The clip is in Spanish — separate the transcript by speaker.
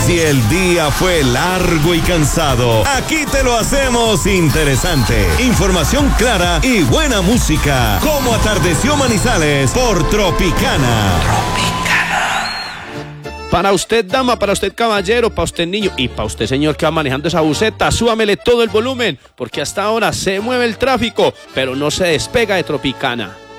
Speaker 1: Si el día fue largo y cansado, aquí te lo hacemos interesante. Información clara y buena música. Como atardeció Manizales por Tropicana.
Speaker 2: Para usted, dama, para usted, caballero, para usted, niño y para usted, señor, que va manejando esa buseta, súbamele todo el volumen, porque hasta ahora se mueve el tráfico, pero no se despega de Tropicana.